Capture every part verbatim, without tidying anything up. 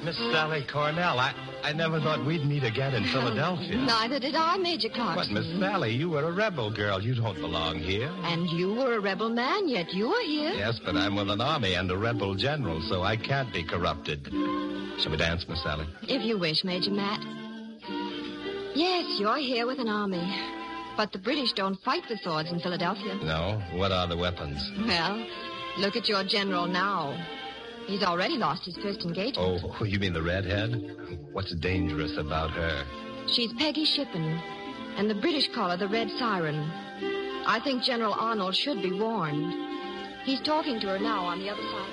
Miss Sally Cornell. I, I never thought we'd meet again in Philadelphia. Neither did I, Major Clarkson. But, Miss Sally, you were a rebel girl. You don't belong here. And you were a rebel man, yet you are here. Yes, but I'm with an army and a rebel general, so I can't be corrupted. Shall we dance, Miss Sally? If you wish, Major Matt. Yes, you're here with an army. But the British don't fight with swords in Philadelphia. No? What are the weapons? Well, look at your general now. He's already lost his first engagement. Oh, you mean the redhead? What's dangerous about her? She's Peggy Shippen, and the British call her the Red Siren. I think General Arnold should be warned. He's talking to her now on the other side.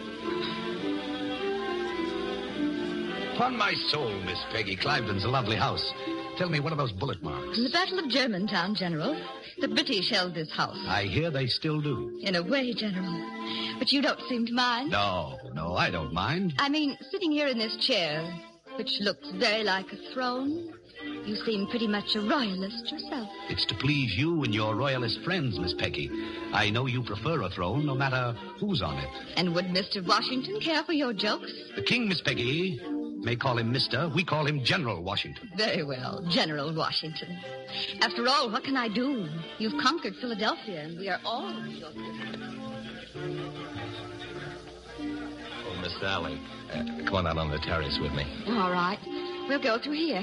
Upon my soul, Miss Peggy, Cliveden's a lovely house. Tell me, what are those bullet marks? In the Battle of Germantown, General, the British held this house. I hear they still do. In a way, General. But you don't seem to mind. No, no, I don't mind. I mean, sitting here in this chair, which looks very like a throne, you seem pretty much a royalist yourself. It's to please you and your royalist friends, Miss Peggy. I know you prefer a throne, no matter who's on it. And would Mister Washington care for your jokes? The king, Miss Peggy, may call him Mister We call him General Washington. Very well, General Washington. After all, what can I do? You've conquered Philadelphia, and we are all your Oh, Miss Sally, uh, come on out on the terrace with me. All right. We'll go through here.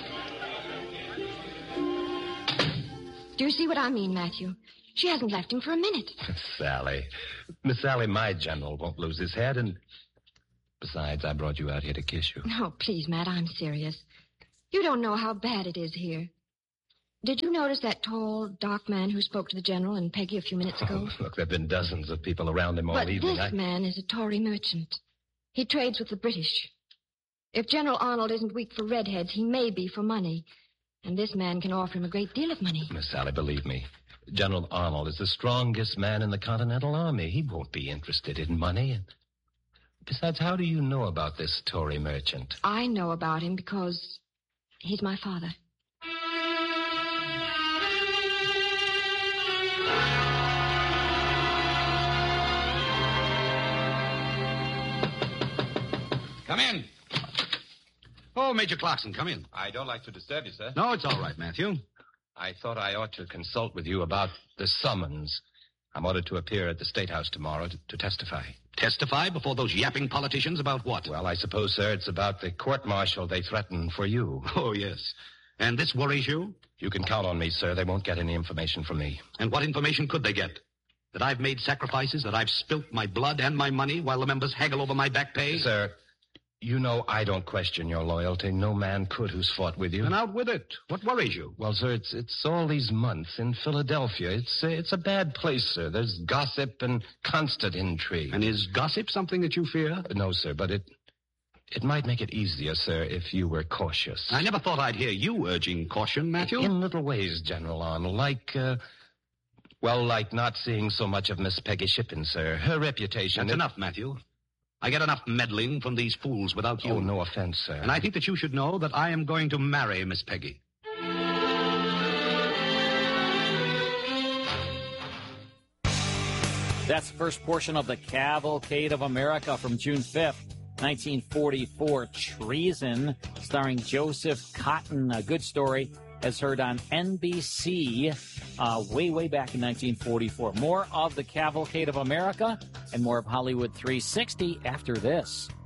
Do you see what I mean, Matthew? She hasn't left him for a minute. Miss Sally. Miss Sally, my general won't lose his head, and besides, I brought you out here to kiss you. No, please, Matt, I'm serious. You don't know how bad it is here. Did you notice that tall, dark man who spoke to the general and Peggy a few minutes ago? Oh, look, there have been dozens of people around him all but evening. this I... man is a Tory merchant. He trades with the British. If General Arnold isn't weak for redheads, he may be for money. And this man can offer him a great deal of money. Miss Sally, believe me, General Arnold is the strongest man in the Continental Army. He won't be interested in money. And besides, how do you know about this Tory merchant? I know about him because he's my father. Come in. Oh, Major Clarkson, come in. I don't like to disturb you, sir. No, it's all right, Matthew. I thought I ought to consult with you about the summons. I'm ordered to appear at the State House tomorrow to, to testify. Testify before those yapping politicians about what? Well, I suppose, sir, it's about the court-martial they threaten for you. Oh, yes. And this worries you? You can count on me, sir. They won't get any information from me. And what information could they get? That I've made sacrifices, that I've spilt my blood and my money while the members haggle over my back pay? Sir, you know I don't question your loyalty. No man could who's fought with you. And out with it. What worries you? Well, sir, it's it's all these months in Philadelphia. It's uh, it's a bad place, sir. There's gossip and constant intrigue. And is gossip something that you fear? No, sir, but it it might make it easier, sir, if you were cautious. I never thought I'd hear you urging caution, Matthew. In little ways, General Arnold, like, uh, well, like not seeing so much of Miss Peggy Shippen, sir. Her reputation... That's it... enough, Matthew. I get enough meddling from these fools without you. Oh, no offense, sir. And I think that you should know that I am going to marry Miss Peggy. That's the first portion of the Cavalcade of America from June fifth, nineteen forty-four, Treason, starring Joseph Cotton. A good story, as heard on N B C uh, way, way back in nineteen forty-four. More of the Cavalcade of America and more of Hollywood three sixty after this.